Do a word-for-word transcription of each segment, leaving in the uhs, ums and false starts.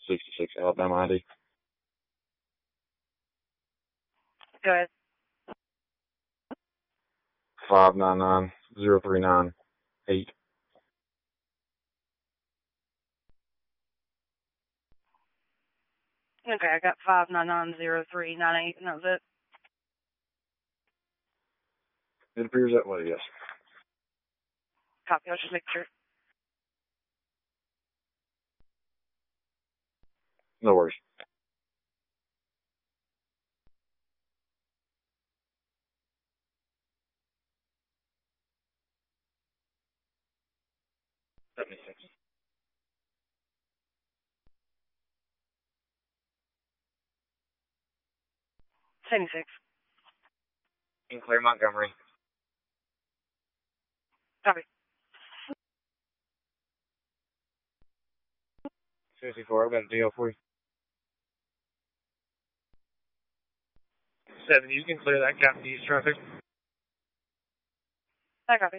sixty-six Alabama I D. Go ahead. Five nine nine zero three nine eight. Okay, I got five nine nine zero three nine eight, and that was it. It appears that way, yes. Copy. I'll just make sure. No worries. seventy-six. seventy-six. In Claire Montgomery. Copy. fifty-four, I've got a deal for you. Seven, you can clear that Captain East traffic. I copy.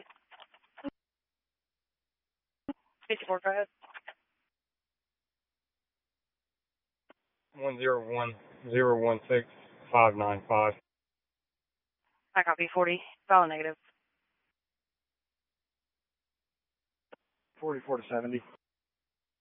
fifty-four, go ahead. One zero one zero one six five nine five. I copy. forty. Valid negative. Forty-four to seventy.